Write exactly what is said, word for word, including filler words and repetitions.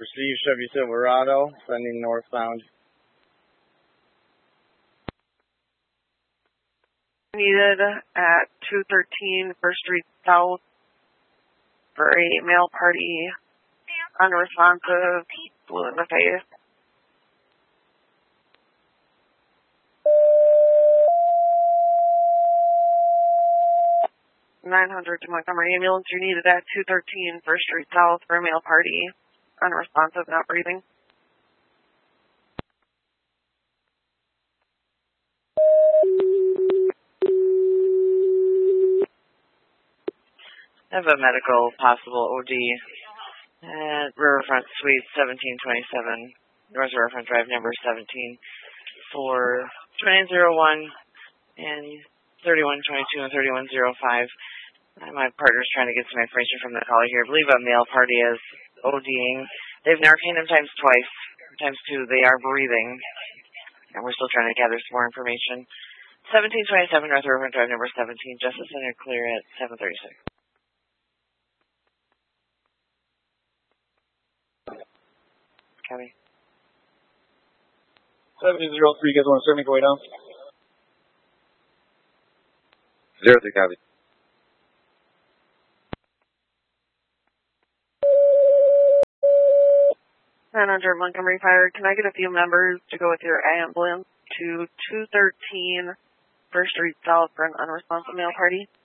Receive Chevy Silverado, sending northbound. Needed at two thirteen First Street South for a male party, unresponsive, blue in the face. nine hundred to Montgomery ambulance, you're needed at two thirteen First Street South for a male party, unresponsive, not breathing. I have a medical possible O D at Riverfront Suite seventeen twenty-seven, North Riverfront Drive, number seventeen, for twenty oh one and thirty-one twenty-two and thirty-one oh five. My partner's trying to get some information from the caller here. I believe a male party is ODing. They've Narcaned him times twice, times two. They are breathing, and we're still trying to gather some more information. seventeen twenty-seven North Riverfront Drive, number seventeen, Justice Center, clear at seven thirty-six. Copy. seventy oh three, you guys want to start make your way down? zero three, copy. nine hundred Montgomery Fire, can I get a few members to go with your ambulance to two thirteen First Street South for an unresponsive male party?